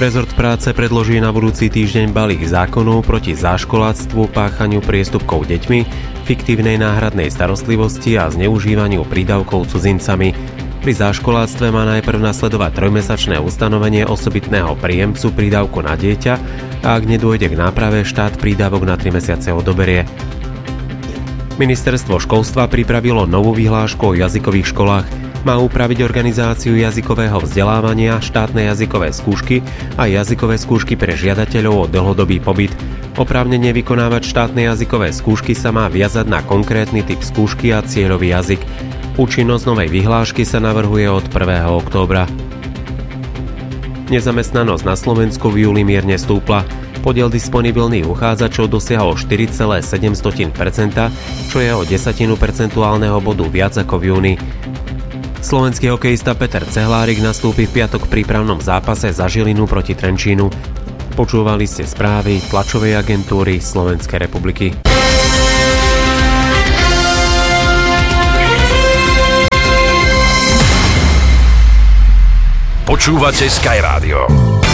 Rezort práce predloží na budúci týždeň balík zákonov proti záškoláctvu, páchaniu priestupkov deťmi, fiktívnej náhradnej starostlivosti a zneužívaniu prídavkov cudzincami. Pri záškoláctve má najprv nasledovať 3-mesačné ustanovenie osobitného príjemcu prídavku na dieťa a ak nedôjde k náprave, štát prídavok na 3 mesiace odoberie. Ministerstvo školstva pripravilo novú vyhlášku o jazykových školách. Má upraviť organizáciu jazykového vzdelávania, štátne jazykové skúšky a jazykové skúšky pre žiadateľov o dlhodobý pobyt. Oprávnenie vykonávať štátne jazykové skúšky sa má viazať na konkrétny typ skúšky a cieľový jazyk. Účinnosť novej vyhlášky sa navrhuje od 1. októbra. Nezamestnanosť na Slovensku v júli mierne stúpla. Podiel disponibilných uchádzačov dosiahol 4,7%, čo je o 10 percentuálneho bodu viac ako v júni. Slovenský hokejista Peter Cehlárik nastúpi v piatok v prípravnom zápase za Žilinu proti Trenčínu. Počúvali ste správy tlačovej agentúry Slovenskej republiky. Počúvate Sky Radio.